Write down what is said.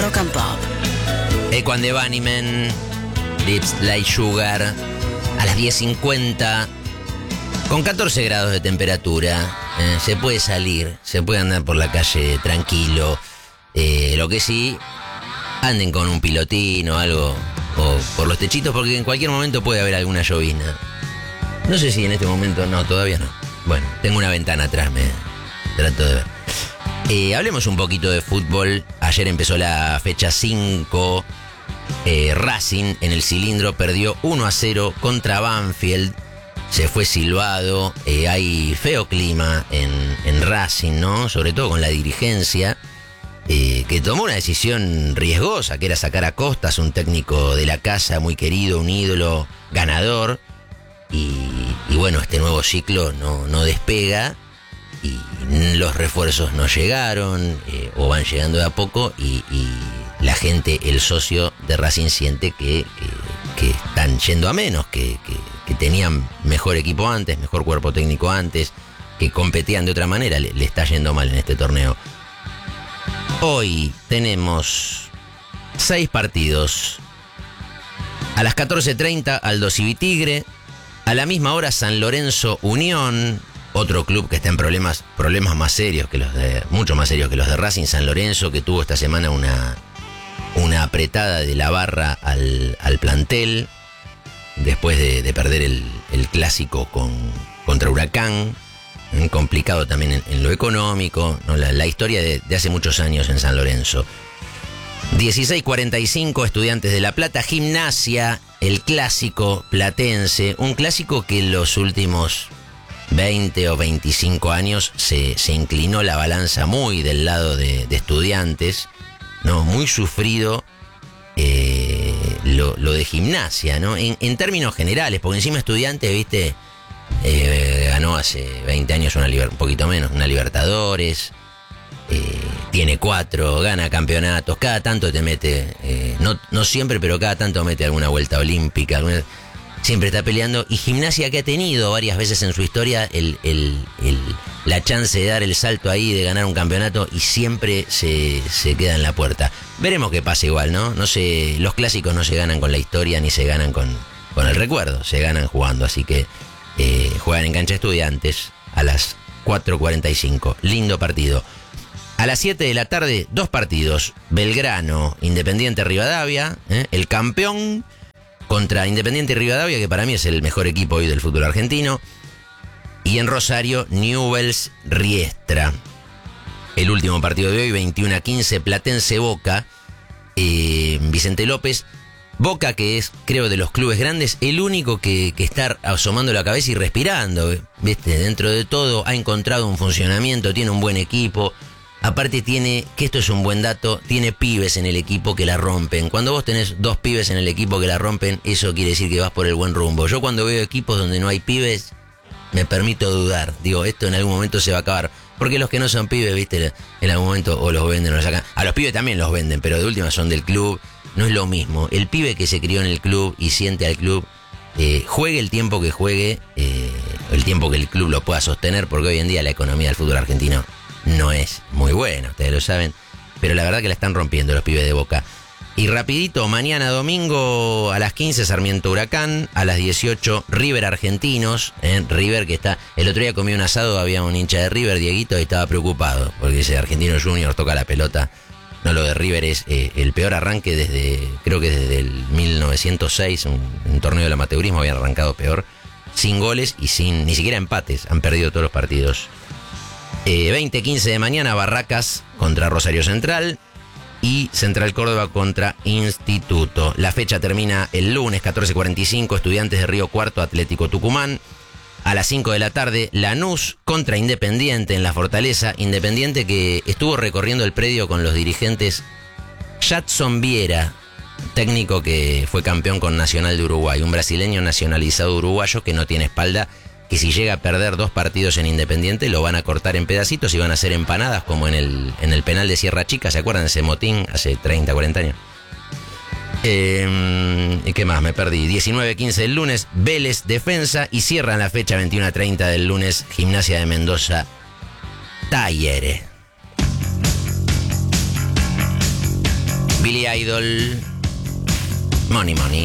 Rock and Pop. Equan de Bunnymen, Lips Like Sugar, a las 10:50, con 14 grados de temperatura. Se puede salir, se puede andar por la calle tranquilo. Lo que sí, anden con un pilotín o algo, o por los techitos, porque en cualquier momento puede haber alguna llovizna. No sé si en este momento, no, todavía no. Bueno, tengo una ventana atrás, me trato de ver. Hablemos un poquito de fútbol. Ayer empezó la fecha 5. Racing en el Cilindro perdió 1-0 contra Banfield. Se fue silbado. Hay feo clima en Racing, ¿no? Sobre todo con la dirigencia, que tomó una decisión riesgosa, que era sacar a Costas, un técnico de la casa muy querido, un ídolo ganador. Y bueno, este nuevo ciclo no despega. Y los refuerzos no llegaron, o van llegando de a poco, y la gente, el socio de Racing, siente que están yendo a menos, que tenían mejor equipo antes, mejor cuerpo técnico antes, que competían de otra manera. Le está yendo mal en este torneo. Hoy tenemos 6 partidos. A las 14:30, Aldo Civitigre. A la misma hora, San Lorenzo Unión. Otro club que está en problemas más serios que mucho más serios que los de Racing. San Lorenzo, que tuvo esta semana una apretada de la barra al plantel, después de perder el clásico contra Huracán. Complicado también en lo económico, ¿no? La historia de hace muchos años en San Lorenzo. 16:45, Estudiantes de La Plata. Gimnasia, el clásico platense. Un clásico que en los últimos 20 o 25 años se inclinó la balanza muy del lado de Estudiantes, ¿no? Muy sufrido lo de Gimnasia, ¿no? En términos generales, porque encima Estudiantes, viste, ganó hace 20 años un poquito menos, una Libertadores, tiene 4, gana campeonatos, cada tanto te mete, no siempre, pero cada tanto mete alguna vuelta olímpica, siempre está peleando. Y Gimnasia, que ha tenido varias veces en su historia la chance de dar el salto ahí, de ganar un campeonato, y siempre se queda en la puerta. Veremos qué pasa igual, ¿no? No sé, los clásicos no se ganan con la historia ni se ganan con el recuerdo, se ganan jugando. Así que juegan en cancha Estudiantes a las 4:45. Lindo partido. A las 7 de la tarde, 2 partidos. Belgrano, Independiente Rivadavia, el campeón contra Independiente Rivadavia, que para mí es el mejor equipo hoy del fútbol argentino. Y en Rosario, Newell's Riestra. El último partido de hoy, 21:15, Platense Boca. Vicente López. Boca, que es, creo, de los clubes grandes, el único que está asomando la cabeza y respirando, ¿viste? Dentro de todo ha encontrado un funcionamiento, tiene un buen equipo. Aparte tiene, que esto es un buen dato, tiene pibes en el equipo que la rompen. Cuando vos tenés 2 pibes en el equipo que la rompen, eso quiere decir que vas por el buen rumbo. Yo cuando veo equipos donde no hay pibes, me permito dudar. Digo, esto en algún momento se va a acabar. Porque los que no son pibes, viste, en algún momento o los venden o los sacan. A los pibes también los venden, pero de última son del club. No es lo mismo. El pibe que se crió en el club y siente al club, juegue el tiempo que juegue, el tiempo que el club lo pueda sostener, porque hoy en día la economía del fútbol argentino no es muy buena, ustedes lo saben, pero la verdad que la están rompiendo los pibes de Boca. Y rapidito, mañana domingo a las 15, Sarmiento Huracán, a las 18, River Argentinos, River que está, el otro día comí un asado, había un hincha de River, Dieguito, y estaba preocupado, porque ese Argentino Junior toca la pelota. No, lo de River es el peor arranque creo que desde el 1906, un torneo del amateurismo habían arrancado peor, sin goles y ni siquiera empates, han perdido todos los partidos. 20:15 de mañana, Barracas contra Rosario Central y Central Córdoba contra Instituto. La fecha termina el lunes, 14:45, Estudiantes de Río Cuarto, Atlético Tucumán. A las 5 de la tarde, Lanús contra Independiente en la Fortaleza. Independiente que estuvo recorriendo el predio con los dirigentes. Jadson Viera, técnico que fue campeón con Nacional de Uruguay, un brasileño nacionalizado uruguayo que no tiene espalda, que si llega a perder 2 partidos en Independiente lo van a cortar en pedacitos y van a hacer empanadas como en el penal de Sierra Chica. ¿Se acuerdan de ese motín hace 30, 40 años? ¿Y qué más? Me perdí. 19:15 del lunes, Vélez Defensa, y cierran la fecha 21:30 del lunes, Gimnasia de Mendoza, Talleres. Billy Idol. Money Money.